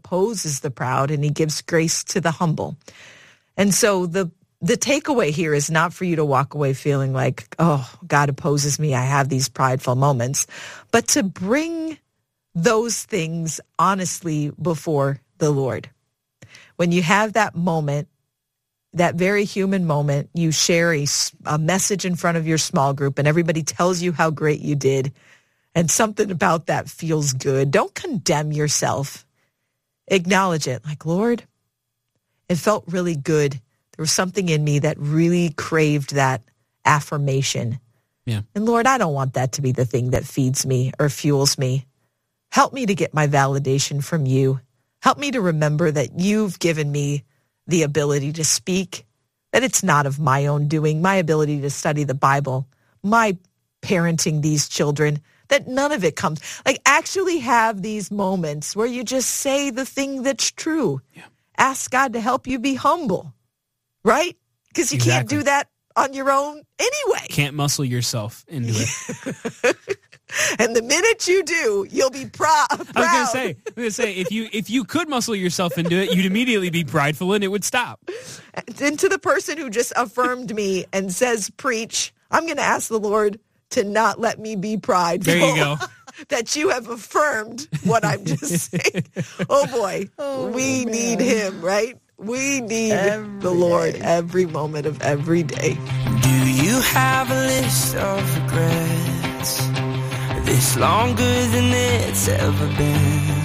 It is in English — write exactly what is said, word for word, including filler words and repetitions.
opposes the proud and he gives grace to the humble. And so the the takeaway here is not for you to walk away feeling like, oh, God opposes me, I have these prideful moments, but to bring those things honestly before the Lord. When you have that moment, that very human moment, you share a, a message in front of your small group and everybody tells you how great you did, and something about that feels good. Don't condemn yourself. Acknowledge it. Like, Lord, it felt really good. There was something in me that really craved that affirmation. Yeah. And Lord, I don't want that to be the thing that feeds me or fuels me. Help me to get my validation from you. Help me to remember that you've given me the ability to speak, that it's not of my own doing, my ability to study the Bible, my parenting these children, that none of it comes. Like, actually have these moments where you just say the thing that's true. Yeah. Ask God to help you be humble, right? Because you Exactly. can't do that on your own anyway. Can't muscle yourself into it. And the minute you do, you'll be proud. I was gonna say, I was gonna say, if you if you could muscle yourself into it, you'd immediately be prideful and it would stop. And to the person who just affirmed me and says, preach, I'm going to ask the Lord to not let me be prideful. There you go. That you have affirmed what I'm just saying. Oh boy, Oh, we man. need him, right? We need Every the Lord day. every moment of every day. Do you have a list of regrets? This longer than it's ever been.